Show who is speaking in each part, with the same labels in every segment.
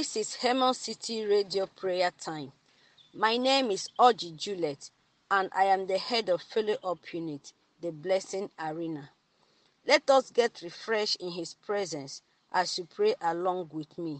Speaker 1: This is Hemon City Radio Prayer Time. My name is Oji Juliet, and I am the head of Follow-Up Unit, the Blessing Arena. Let us get refreshed in His presence as you pray along with me.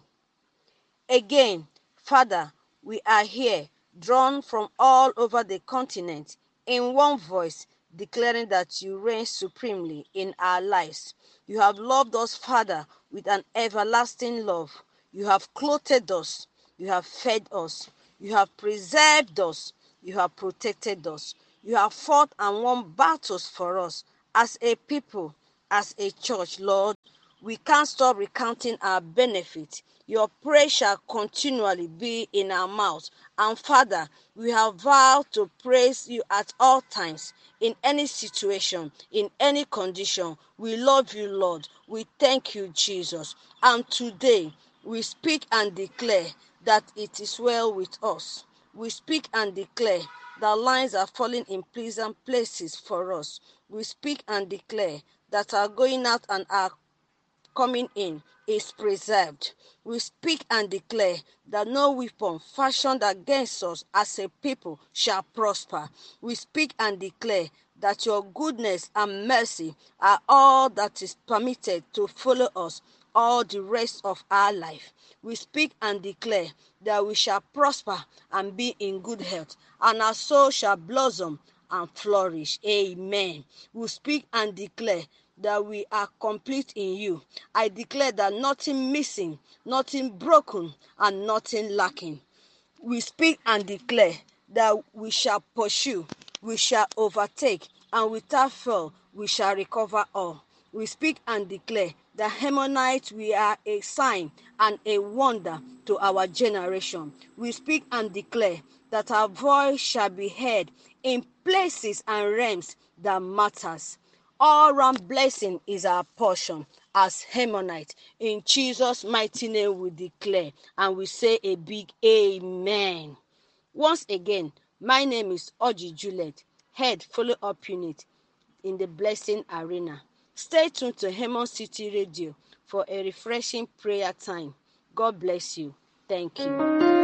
Speaker 1: Again, Father, we are here, drawn from all over the continent, in one voice, declaring that you reign supremely in our lives. You have loved us, Father, with an everlasting love. You have clothed us. You have fed us. You have preserved us. You have protected us. You have fought and won battles for us as a people, as a church, Lord. We can't stop recounting our benefits. Your praise shall continually be in our mouths. And Father, we have vowed to praise you at all times, in any situation, in any condition. We love you, Lord. We thank you, Jesus. And today, we speak and declare that it is well with us. We speak and declare that lines are falling in pleasant places for us. We speak and declare that our going out and our coming in is preserved. We speak and declare that no weapon fashioned against us as a people shall prosper. We speak and declare that your goodness and mercy are all that is permitted to follow us all the rest of our life. We speak and declare that we shall prosper and be in good health, and our soul shall blossom and flourish. Amen. We speak and declare that we are complete in you. I declare that nothing missing, nothing broken, and nothing lacking. We speak and declare that we shall pursue, we shall overtake, and without fail we shall recover all. We speak and declare that Hemonites, we are a sign and a wonder to our generation. We speak and declare that our voice shall be heard in places and realms that matters. All-round blessing is our portion as Hemonite. In Jesus' mighty name we declare, and we say a big amen. Once again, my name is Oji Juliet, head Follow-Up Unit in the Blessing Arena. Stay tuned to Hemon City Radio for a refreshing prayer time. God bless you. Thank you.